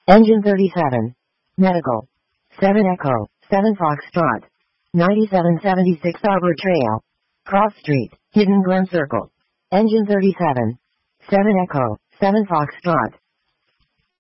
Engine 37. Medical. 7 Echo, 7 Foxtrot. 9776 Arbor Trail. Cross Street, Hidden Glen Circle. Engine 37. 7 Echo, 7 Foxtrot.